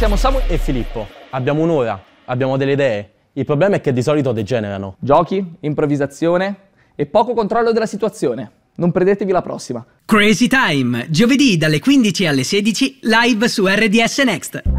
siamo Samu e Filippo. Abbiamo un'ora, abbiamo delle idee. Il problema è che di solito degenerano. Giochi, improvvisazione e poco controllo della situazione. Non perdetevi la prossima. Crazy Time, giovedì dalle 15 alle 16, live su RDS Next.